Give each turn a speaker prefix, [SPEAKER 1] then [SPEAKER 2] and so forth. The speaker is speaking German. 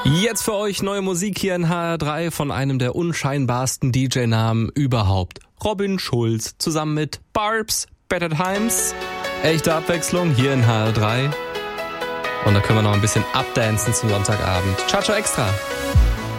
[SPEAKER 1] Jetzt für euch neue Musik hier in HR3 von einem der unscheinbarsten DJ-Namen überhaupt. Robin Schulz zusammen mit Barbs, Better Times. Echte Abwechslung hier in HR3. Und da können wir noch ein bisschen abdancen zum Sonntagabend. Ciao, ciao extra.